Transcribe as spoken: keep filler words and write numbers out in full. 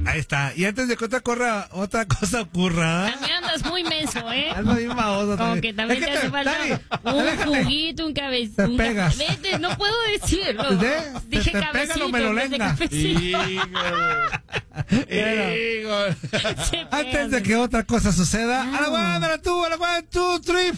Ahí está. Y antes de que otra, corra, otra cosa ocurra. También andas muy menso, ¿eh? Ando bien baboso Como también. que también Es te que hace te- falta Dani, un déjate. juguito, un cabecito. Te un pegas. ca- Vete, no puedo decirlo. ¿De? Dije Te- te pega cabecito. lo en vez de melolenga. cafecito. Híjole. Se Antes pegan. de que otra cosa suceda, a la one, a la two, a la one, two, three,